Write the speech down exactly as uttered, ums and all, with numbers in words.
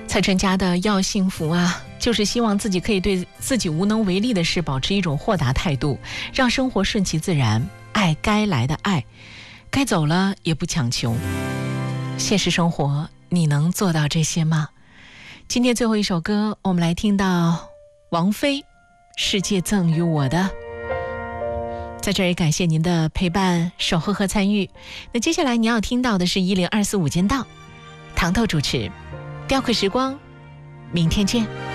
蔡淳佳的要幸福啊，就是希望自己可以对自己无能为力的事保持一种豁达态度，让生活顺其自然，爱该来的爱，该走了也不强求。现实生活，你能做到这些吗？今天最后一首歌，我们来听到王菲《世界赠予我的》。在这里感谢您的陪伴、守候和参与。那接下来你要听到的是一零二四午间道，糖豆主持，雕刻时光，明天见。